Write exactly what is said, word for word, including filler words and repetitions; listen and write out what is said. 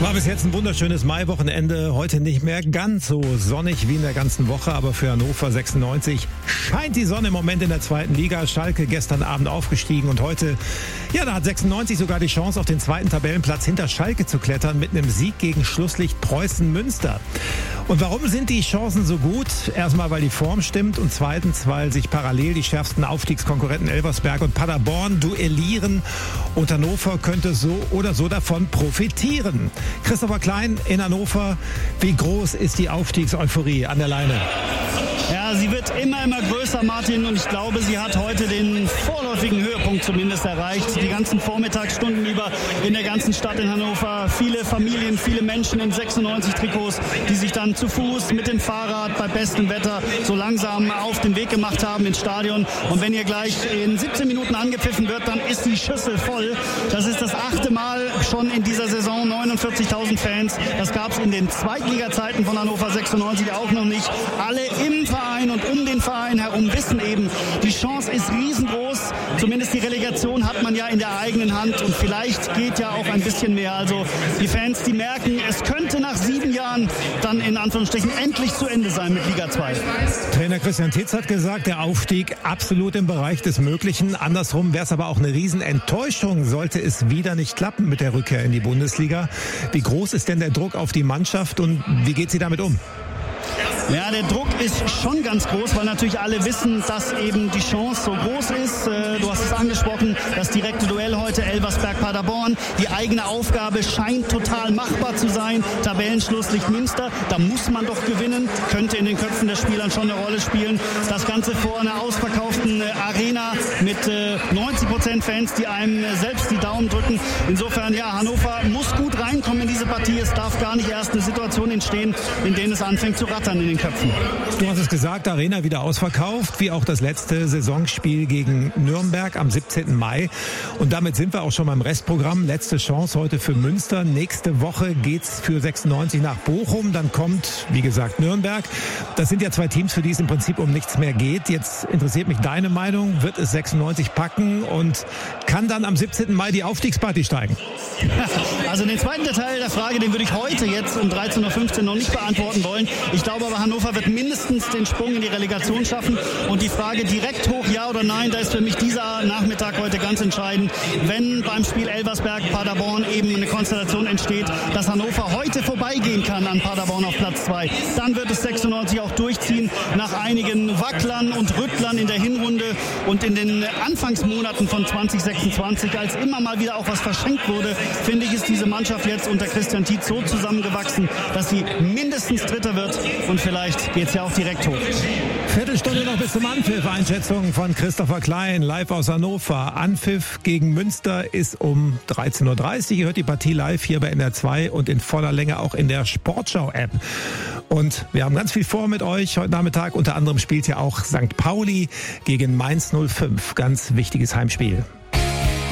War bis jetzt ein wunderschönes Maiwochenende. Heute nicht mehr ganz so sonnig wie in der ganzen Woche, aber für Hannover sechsundneunzig scheint die Sonne im Moment in der zweiten Liga. Schalke gestern Abend aufgestiegen und heute, ja, da hat sechsundneunzig sogar die Chance, auf den zweiten Tabellenplatz hinter Schalke zu klettern mit einem Sieg gegen Schlusslicht Preußen Münster. Und warum sind die Chancen so gut? Erstmal, weil die Form stimmt und zweitens, weil sich parallel die schärfsten Aufstiegskonkurrenten Elversberg und Paderborn duellieren und Hannover könnte so oder so davon profitieren. Christopher Klein in Hannover. Wie groß ist die Aufstiegseuphorie an der Leine? Ja, sie wird immer, immer größer, Martin. Und ich glaube, sie hat heute den vorläufigen Höhepunkt zumindest erreicht. Die ganzen Vormittagsstunden über in der ganzen Stadt in Hannover. Viele Familien, viele Menschen in sechsundneunzig Trikots, die sich dann zu Fuß mit dem Fahrrad bei bestem Wetter so langsam auf den Weg gemacht haben ins Stadion. Und wenn hier gleich in siebzehn Minuten angepfiffen wird, dann ist die Schüssel voll. Das ist das achte Mal schon in dieser Saison. neunundvierzigtausend Fans. Das gab es in den Zweitliga-Zeiten von Hannover sechsundneunzig auch noch nicht. Alle im Verein und um den Verein herum wissen eben, die Chance ist riesengroß. Zumindest die Relegation hat man ja in der eigenen Hand und vielleicht geht ja auch ein bisschen mehr. Also die Fans, die merken, es könnte nach sieben Jahren dann in Anführungsstrichen endlich zu Ende sein mit Liga zwei. Trainer Christian Titz hat gesagt, der Aufstieg absolut im Bereich des Möglichen. Andersrum wäre es aber auch eine Riesenenttäuschung, sollte es wieder nicht klappen mit der Rückkehr in die Bundesliga. Wie groß ist denn der Druck auf die Mannschaft und wie geht sie damit um? Ja, der Druck ist schon ganz groß, weil natürlich alle wissen, dass eben die Chance so groß ist. Du hast es angesprochen, das direkte Duell heute Elversberg-Paderborn. Die eigene Aufgabe scheint total machbar zu sein. Tabellenschlusslicht Münster, da muss man doch gewinnen. Könnte in den Köpfen der Spielern schon eine Rolle spielen. Das Ganze vor einer ausverkauften Arena mit neunzig Prozent Fans, die einem selbst die Daumen drücken. Insofern, ja, Hannover muss gut reinkommen in diese Partie. Es darf gar nicht erst eine Situation entstehen, in der es anfängt zu rattern in den Köpfen. Du hast es gesagt, Arena wieder ausverkauft, wie auch das letzte Saisonspiel gegen Nürnberg am siebzehnten Mai. Und damit sind wir auch schon beim Restprogramm. Letzte Chance heute für Münster. Nächste Woche geht's für sechsundneunzig nach Bochum. Dann kommt, wie gesagt, Nürnberg. Das sind ja zwei Teams, für die es im Prinzip um nichts mehr geht. Jetzt interessiert mich deine Meinung. Wird es sechsundneunzig packen und kann dann am siebzehnten Mai die Aufstiegsparty steigen? Also den zweiten Teil der Frage, den würde ich heute jetzt um dreizehn Uhr fünfzehn noch nicht beantworten wollen. Ich glaube aber, Hannover wird mindestens den Sprung in die Relegation schaffen. Und die Frage direkt hoch, ja oder nein, da ist für mich dieser Nachmittag heute ganz entscheidend. Wenn beim Spiel Elversberg-Paderborn eben eine Konstellation entsteht, dass Hannover heute vorbeigehen kann an Paderborn auf Platz zwei, dann wird es sechsundneunzig auch durchziehen. Nach einigen Wacklern und Rüttlern in der Hinrunde und in den Anfangsmonaten von zwanzig sechsundzwanzig, als immer mal wieder auch was verschenkt wurde, finde ich, ist diese Mannschaft jetzt unter Christian Tietz so zusammengewachsen, dass sie mindestens Dritter wird und vielleicht geht es ja auch direkt hoch. Viertelstunde noch bis zum Anpfiff. Einschätzung von Christopher Klein, live aus Hannover. Anpfiff gegen Münster ist um dreizehn Uhr dreißig. Ihr hört die Partie live hier bei N R zwei und in voller Länge auch in der Sportschau-App. Und wir haben ganz viel vor mit euch heute Nachmittag. Unter anderem spielt ja auch Sankt Pauli gegen Mainz null fünf. Ganz wichtiges Heimspiel.